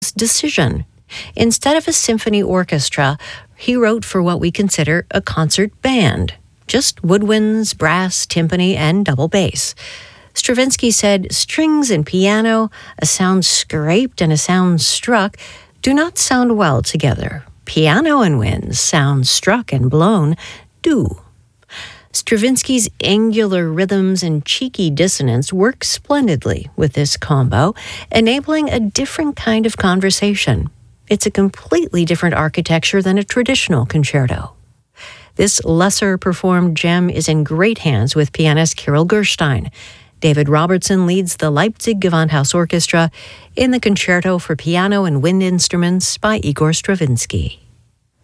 his decision. Instead of a symphony orchestra, he wrote for what we consider a concert band. Just woodwinds, brass, timpani, and double bass. Stravinsky said strings and piano, a sound scraped and a sound struck, do not sound well together. Piano and winds, sounds struck and blown, do. Stravinsky's angular rhythms and cheeky dissonance work splendidly with this combo, enabling a different kind of conversation. It's a completely different architecture than a traditional concerto. This lesser-performed gem is in great hands with pianist Kirill Gerstein. David Robertson leads the Leipzig Gewandhaus Orchestra in the Concerto for Piano and Wind Instruments by Igor Stravinsky.